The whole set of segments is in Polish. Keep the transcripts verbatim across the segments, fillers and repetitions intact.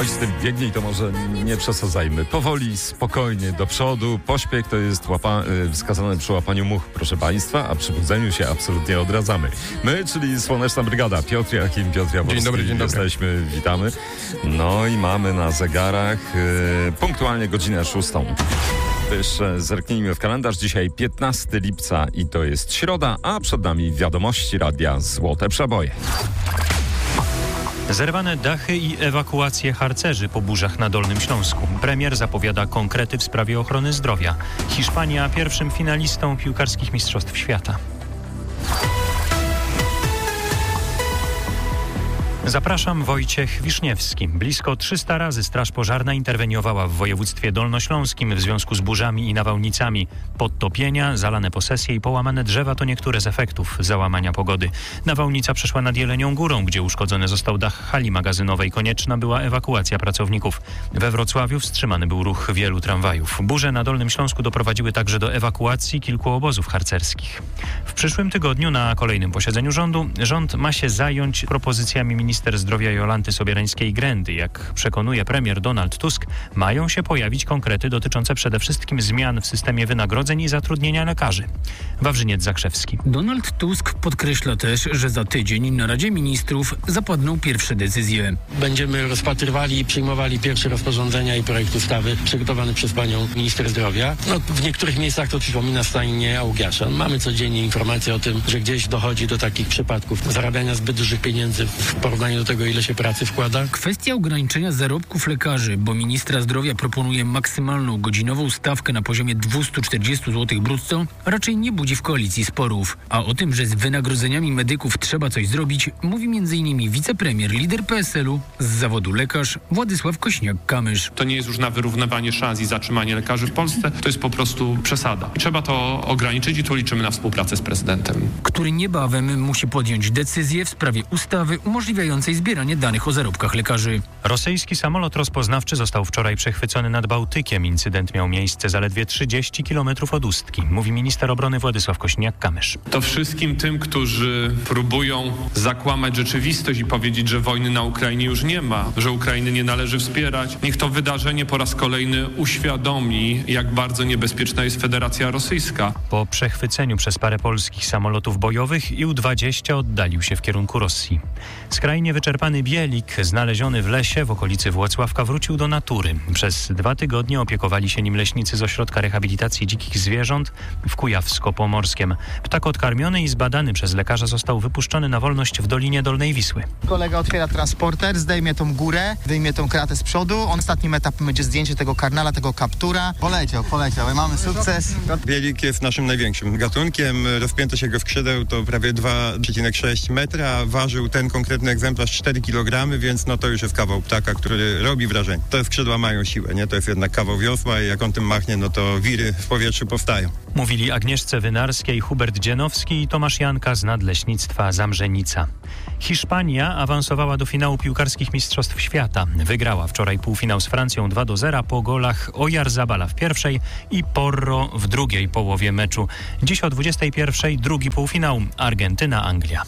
Choć z tym biegnij to może nie przesadzajmy. Powoli, spokojnie, do przodu. Pośpiech to jest łapa, wskazane przy łapaniu much, proszę państwa, a przy budzeniu się absolutnie odradzamy. My, czyli Słoneczna Brygada. Piotr Jakim, Piotr Jaworski. Dzień dobry, dzień dobry. Jesteśmy, witamy. No i mamy na zegarach yy, punktualnie godzinę szóstą. Jeszcze zerknijmy w kalendarz. Dzisiaj piętnastego lipca i to jest środa, a przed nami wiadomości radia Złote Przeboje. Zerwane dachy i ewakuacje harcerzy po burzach na Dolnym Śląsku. Premier zapowiada konkrety w sprawie ochrony zdrowia. Hiszpania pierwszym finalistą piłkarskich mistrzostw świata. Zapraszam, Wojciech Wiszniewski. Blisko trzysta razy Straż Pożarna interweniowała w województwie dolnośląskim w związku z burzami i nawałnicami. Podtopienia, zalane posesje i połamane drzewa to niektóre z efektów załamania pogody. Nawałnica przeszła nad Jelenią Górą, gdzie uszkodzony został dach hali magazynowej. Konieczna była ewakuacja pracowników. We Wrocławiu wstrzymany był ruch wielu tramwajów. Burze na Dolnym Śląsku doprowadziły także do ewakuacji kilku obozów harcerskich. W przyszłym tygodniu na kolejnym posiedzeniu rządu rząd ma się zająć propozycjami ministra Minister zdrowia Jolanty Sobierańskiej-Grędy. Jak przekonuje premier Donald Tusk, mają się pojawić konkrety dotyczące przede wszystkim zmian w systemie wynagrodzeń i zatrudnienia lekarzy. Wawrzyniec Zakrzewski. Donald Tusk podkreśla też, że za tydzień na Radzie Ministrów zapadną pierwsze decyzje. Będziemy rozpatrywali i przyjmowali pierwsze rozporządzenia i projekt ustawy przygotowany przez panią minister zdrowia. No, w niektórych miejscach to przypomina stajnię Augiasza. Mamy codziennie informacje o tym, że gdzieś dochodzi do takich przypadków zarabiania zbyt dużych pieniędzy w porównaniu do tego, ile się pracy wkłada. Kwestia ograniczenia zarobków lekarzy, bo ministra zdrowia proponuje maksymalną godzinową stawkę na poziomie dwieście czterdzieści złotych brutto, raczej nie budzi w koalicji sporów. A o tym, że z wynagrodzeniami medyków trzeba coś zrobić, mówi m.in. wicepremier, lider P S L-u z zawodu lekarz Władysław Kośniak-Kamysz. To nie jest już na wyrównywanie szans i zatrzymanie lekarzy w Polsce, to jest po prostu przesada. Trzeba to ograniczyć i tu liczymy na współpracę z prezydentem. Który niebawem musi podjąć decyzję w sprawie ustawy umożliwiającej zbieranie danych o zarobkach lekarzy. Rosyjski samolot rozpoznawczy został wczoraj przechwycony nad Bałtykiem. Incydent miał miejsce zaledwie trzydzieści kilometrów od Ustki, mówi minister obrony Władysław Kośniak-Kamysz. To wszystkim tym, którzy próbują zakłamać rzeczywistość i powiedzieć, że wojny na Ukrainie już nie ma, że Ukrainy nie należy wspierać, niech to wydarzenie po raz kolejny uświadomi, jak bardzo niebezpieczna jest Federacja Rosyjska. Po przechwyceniu przez parę polskich samolotów bojowych I U dwadzieścia oddalił się w kierunku Rosji. Skrajnie wyczerpany bielik, znaleziony w lesie w okolicy Włocławka, wrócił do natury. Przez dwa tygodnie opiekowali się nim leśnicy z Ośrodka Rehabilitacji Dzikich Zwierząt w Kujawsko-Pomorskiem. Ptak odkarmiony i zbadany przez lekarza został wypuszczony na wolność w Dolinie Dolnej Wisły. Kolega otwiera transporter, zdejmie tą górę, wyjmie tą kratę z przodu. On ostatnim etapem będzie zdjęcie tego karnala, tego kaptura. Poleciał, poleciał. Mamy sukces. Bielik jest naszym największym gatunkiem. Rozpiętość jego skrzydeł to prawie dwa przecinek sześć metra. Ważył ten konkretny egzemplarz cztery kilogramy, więc no to już jest kawał ptaka, który robi wrażenie. Te skrzydła mają siłę, nie? To jest jednak kawał wiosła i jak on tym machnie, no to wiry w powietrzu powstają. Mówili Agnieszce Wynarskiej, Hubert Dzienowski i Tomasz Janka z Nadleśnictwa Zamrzenica. Hiszpania awansowała do finału piłkarskich mistrzostw świata. Wygrała wczoraj półfinał z Francją dwa do zera po golach Oyarzabala w pierwszej i Porro w drugiej połowie meczu. Dziś o dwudziestej pierwszej drugi półfinał Argentyna-Anglia.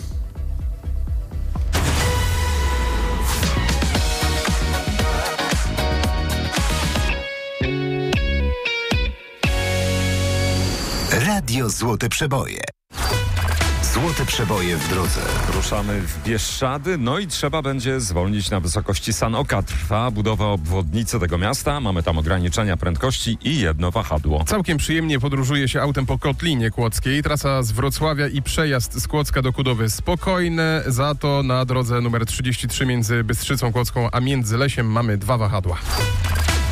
Radio Złote Przeboje. Złote Przeboje w drodze. Ruszamy w Bieszczady, no i trzeba będzie zwolnić na wysokości Sanoka. Trwa budowa obwodnicy tego miasta, mamy tam ograniczenia prędkości i jedno wahadło. Całkiem przyjemnie podróżuje się autem po Kotlinie Kłodzkiej. Trasa z Wrocławia i przejazd z Kłodzka do Kudowy spokojne, za to na drodze numer trzydzieści trzy między Bystrzycą Kłodzką a Międzylesiem mamy dwa wahadła.